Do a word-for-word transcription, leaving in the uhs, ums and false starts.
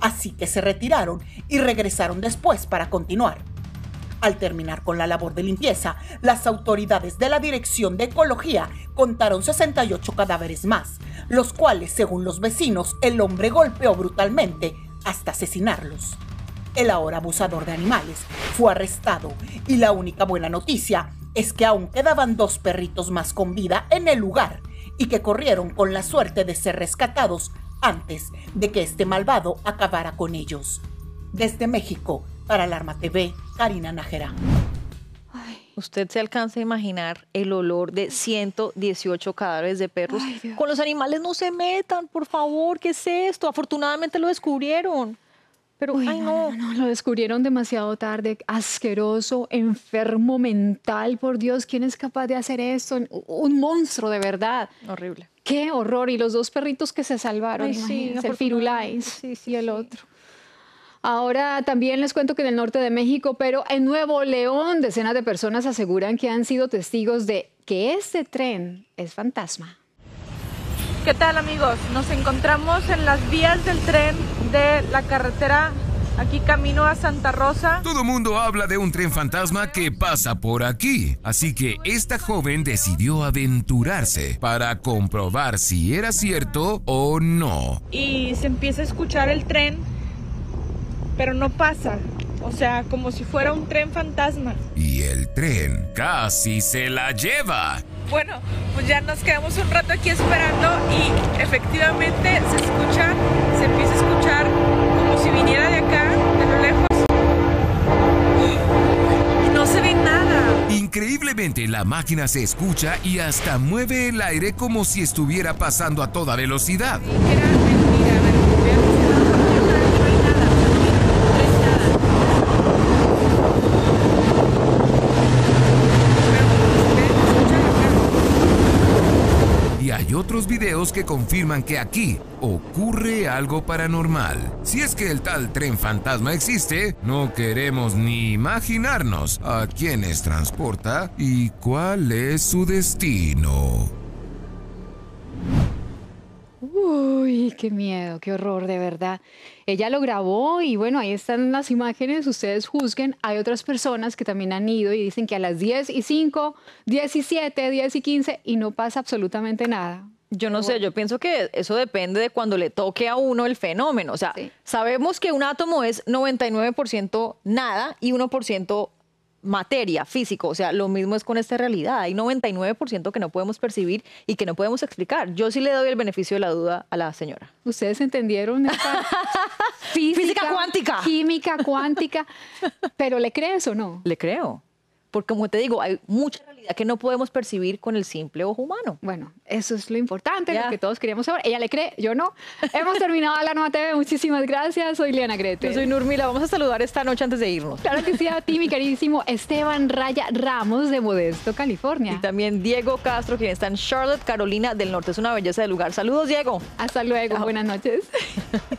así que se retiraron y regresaron después para continuar. Al terminar con la labor de limpieza, las autoridades de la Dirección de Ecología contaron sesenta y ocho cadáveres más, los cuales, según los vecinos, el hombre golpeó brutalmente hasta asesinarlos. El ahora abusador de animales fue arrestado y la única buena noticia es que aún quedaban dos perritos más con vida en el lugar y que corrieron con la suerte de ser rescatados antes de que este malvado acabara con ellos. Desde México, para Alarma T V, Karina Nájera. Ay, usted se alcanza a imaginar el olor de ciento dieciocho cadáveres de perros. Ay, con los animales no se metan, por favor, ¿qué es esto? Afortunadamente lo descubrieron. Pero, Uy, ay, no. no. No, no, lo descubrieron demasiado tarde, asqueroso, enfermo mental, por Dios, ¿quién es capaz de hacer esto? Un monstruo, de verdad. Horrible. Qué horror, y los dos perritos que se salvaron, Ay, sí, el Firulais sí, sí, y el sí. otro. Ahora también les cuento que en el norte de México, pero en Nuevo León, decenas de personas aseguran que han sido testigos de que este tren es fantasma. ¿Qué tal, amigos? Nos encontramos en las vías del tren de la carretera aquí camino a Santa Rosa. Todo mundo habla de un tren fantasma que pasa por aquí, así que esta joven decidió aventurarse para comprobar si era cierto o no. Y se empieza a escuchar el tren, pero no pasa. O sea, como si fuera un tren fantasma. Y el tren casi se la lleva. Bueno, pues ya nos quedamos un rato aquí esperando y efectivamente se escucha, se empieza a escuchar como si viniera de acá, de lo lejos. Y no se ve nada. Increíblemente, la máquina se escucha y hasta mueve el aire como si estuviera pasando a toda velocidad. Era mentira, a ver, veamos. No hay nada, no hay nada. Y hay otros videos que confirman que aquí ocurre algo paranormal. Si es que el tal tren fantasma existe, no queremos ni imaginarnos a quiénes transporta y cuál es su destino. Uy, qué miedo, qué horror, de verdad. Ella lo grabó y bueno, ahí están las imágenes, ustedes juzguen. Hay otras personas que también han ido y dicen que a las diez y cinco, diez y siete, diez y quince y no pasa absolutamente nada. Yo no sé, yo pienso que eso depende de cuando le toque a uno el fenómeno. O sea, Sí. sabemos que un átomo es noventa y nueve por ciento nada y uno por ciento materia, físico. O sea, lo mismo es con esta realidad. Hay noventa y nueve por ciento que no podemos percibir y que no podemos explicar. Yo sí le doy el beneficio de la duda a la señora. ¿Ustedes entendieron esta física, Física cuántica. química cuántica? ¿Pero le crees o no? Le creo. Porque como te digo, hay mucha realidad que no podemos percibir con el simple ojo humano. Bueno, eso es lo importante, Ya. lo que todos queríamos saber. Ella le cree, yo no. Hemos terminado la nueva T V. Muchísimas gracias. Soy Liana Grete. Yo soy Nurmila. Vamos a saludar esta noche antes de irnos. Claro que sí, a ti, mi queridísimo Esteban Raya Ramos de Modesto, California. Y también Diego Castro, quien está en Charlotte, Carolina del Norte. Es una belleza de lugar. Saludos, Diego. Hasta luego. Chao. Buenas noches.